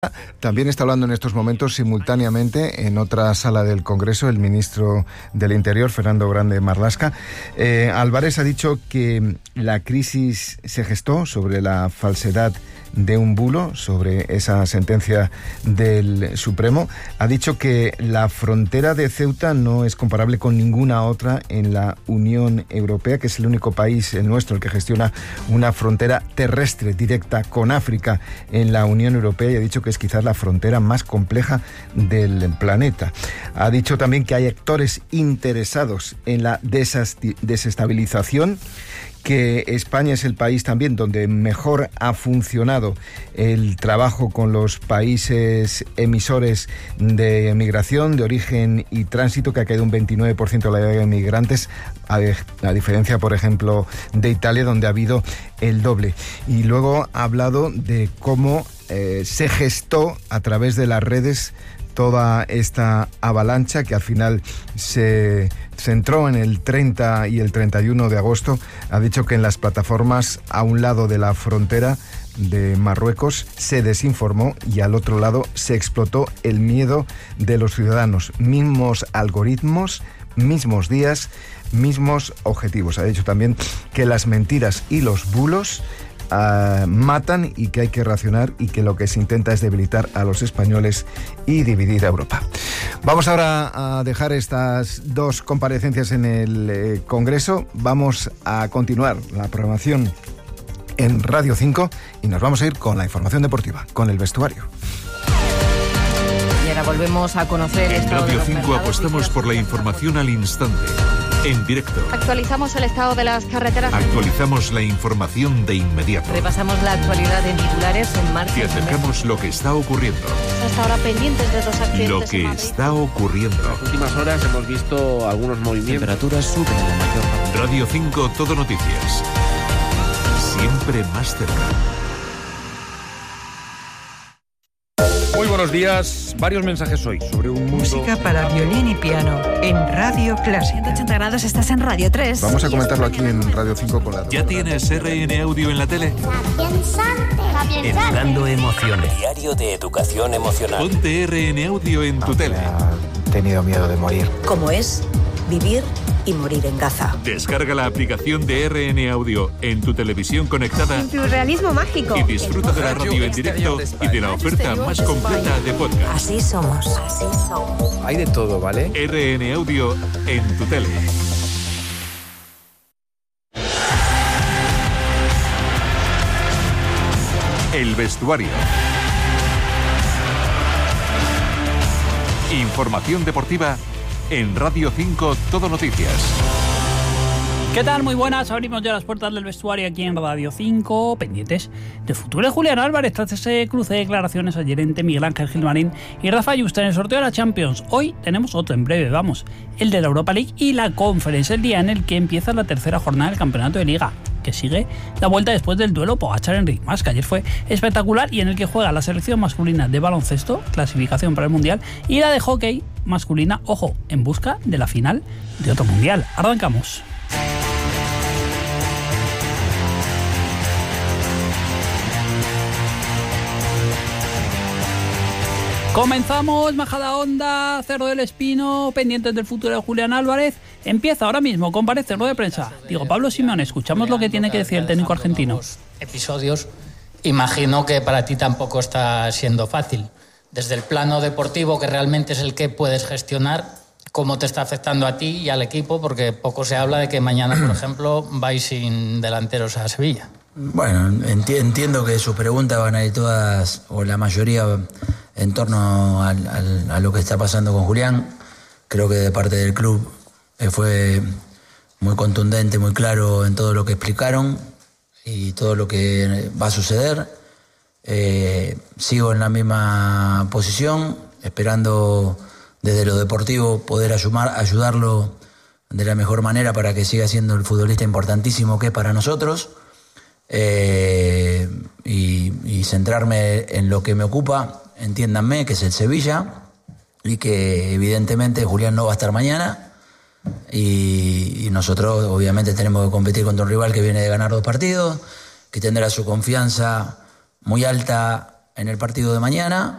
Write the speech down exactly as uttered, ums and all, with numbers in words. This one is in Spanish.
También está hablando en estos momentos simultáneamente en otra sala del Congreso el ministro del Interior, Fernando Grande Marlaska. Eh, Álvarez ha dicho que la crisis se gestó sobre la falsedad de un bulo, sobre esa sentencia del Supremo. Ha dicho que la frontera de Ceuta no es comparable con ninguna otra en la Unión Europea, que es el único país, el nuestro, el que gestiona una frontera terrestre directa con África en la Unión Europea, y ha dicho que es quizás la frontera más compleja del planeta. Ha dicho también que hay actores interesados en la desestabilización, que España es el país también donde mejor ha funcionado el trabajo con los países emisores de migración, de origen y tránsito, que ha caído un veintinueve por ciento la llegada de migrantes, a, a diferencia, por ejemplo, de Italia, donde ha habido el doble. Y luego ha hablado de cómo eh, se gestó a través de las redes toda esta avalancha, que al final se centró en el treinta y el treinta y uno de agosto. Ha dicho que en las plataformas a un lado de la frontera de Marruecos se desinformó y al otro lado se explotó el miedo de los ciudadanos. Mismos algoritmos, mismos días, mismos objetivos. Ha dicho también que las mentiras y los bulos Uh, matan y que hay que racionar, y que lo que se intenta es debilitar a los españoles y dividir a Europa. Vamos ahora a dejar estas dos comparecencias en el eh, Congreso. Vamos a continuar la programación en Radio cinco y nos vamos a ir con la información deportiva, con el vestuario. Y ahora volvemos a conocer... En Radio cinco apostamos por la información al instante. En directo. Actualizamos el estado de las carreteras. Actualizamos la información de inmediato. Repasamos la actualidad en titulares en marcha. Y acercamos lo que está ocurriendo. Hasta ahora pendientes de dos accidentes. Lo que está ocurriendo. En las últimas horas hemos visto algunos movimientos. Temperaturas suben en la mayor parte. Radio cinco, Todo Noticias. Siempre más cerca. Muy buenos días. Varios mensajes hoy sobre un mundo... Música para violín y piano en Radio Clásica. ciento ochenta grados, estás en Radio tres. Vamos a comentarlo aquí en Radio cinco con la... ¿Ya tienes R N Audio en la tele? Educando emociones. Diario de educación emocional. Ponte R N Audio en tu tele. He tenido miedo de morir. ¿Cómo es vivir y morir en Gaza? Descarga la aplicación de R N Audio en tu televisión conectada. Surrealismo mágico. Y disfruta de la radio en directo y de la oferta más completa de podcast. Así somos. Así somos. Hay de todo, ¿vale? R N Audio en tu tele. El vestuario. Información deportiva en Radio cinco, Todo Noticias. ¿Qué tal? Muy buenas. Abrimos ya las puertas del vestuario aquí en Radio cinco, pendientes del futuro de Julián Álvarez tras ese cruce de declaraciones ayer entre Miguel Ángel Gilmarín y Rafa Yuste en el sorteo de la Champions. Hoy tenemos otro en breve, vamos, el de la Europa League y la Conference, el día en el que empieza la tercera jornada del Campeonato de Liga, que sigue la vuelta después del duelo Pogačar-Enric Mas, que ayer fue espectacular y en el que juega la selección masculina de baloncesto, clasificación para el Mundial, y la de hockey masculina, ojo, en busca de la final de otro Mundial. Arrancamos. Comenzamos, Majada Honda, Cerro del Espino, pendientes del futuro de Julián Álvarez. Empieza ahora mismo, comparece rueda de prensa. Digo, Pablo Simeone, escuchamos lo que tiene que decir el técnico argentino. Episodios, imagino que para ti tampoco está siendo fácil. Desde el plano deportivo, que realmente es el que puedes gestionar, ¿cómo te está afectando a ti y al equipo? Porque poco se habla de que mañana, por ejemplo, vais sin delanteros a Sevilla. Bueno, enti- entiendo que sus preguntas van a ir todas, o la mayoría, en torno al, al, a lo que está pasando con Julián. Creo que de parte del club eh, fue muy contundente, muy claro en todo lo que explicaron y todo lo que va a suceder. Eh, sigo en la misma posición, esperando desde lo deportivo poder ayudar, ayudarlo de la mejor manera para que siga siendo el futbolista importantísimo que es para nosotros. Eh, y, y centrarme en lo que me ocupa, entiéndanme, que es el Sevilla, y que evidentemente Julián no va a estar mañana, y, y nosotros obviamente tenemos que competir contra un rival que viene de ganar dos partidos, que tendrá su confianza muy alta en el partido de mañana